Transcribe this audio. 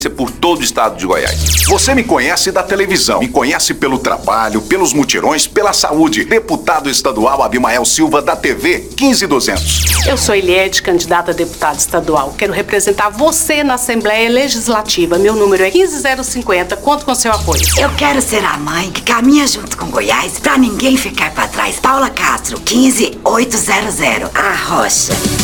por todo o estado de Goiás. Você me conhece da televisão, me conhece pelo trabalho, pelos mutirões, pela saúde. Deputado estadual Abimael Silva da TV 15200. Eu sou Eliette, candidata a deputada estadual. Quero representar você na Assembleia Legislativa. Meu número é 15050. Conto com seu apoio. Eu quero ser a mãe que caminha junto com Goiás pra ninguém ficar pra trás. Paula Castro, 15800. A Rocha.